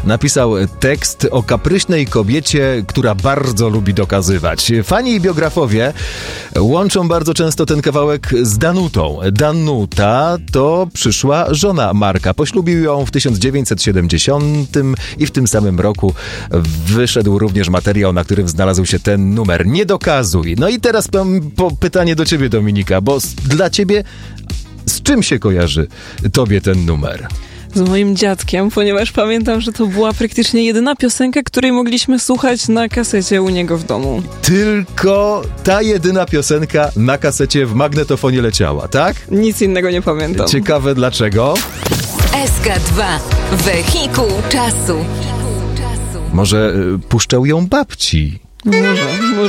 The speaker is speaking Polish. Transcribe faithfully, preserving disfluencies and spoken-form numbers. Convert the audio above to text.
napisał tekst o kapryśnej kobiecie, która bardzo lubi dokazywać. Fani i biografowie łączą bardzo często ten kawałek z Danutą. Danuta to przyszła żona Marka. Poślubił ją w tysiąc dziewięćset siedemdziesiątym i w tym samym roku wyszedł również materiał, na którym znalazł się ten numer. Nie dokazuj. No i teraz mam po pytanie do ciebie, Dominika, bo z, dla ciebie z czym się kojarzy tobie ten numer? Z moim dziadkiem, ponieważ pamiętam, że to była praktycznie jedyna piosenka, której mogliśmy słuchać na kasecie u niego w domu. Tylko ta jedyna piosenka na kasecie w magnetofonie leciała, tak? Nic innego nie pamiętam. Ciekawe dlaczego? S K dwa. Wehikuł czasu. Może y, puszczał ją babci? Może, może.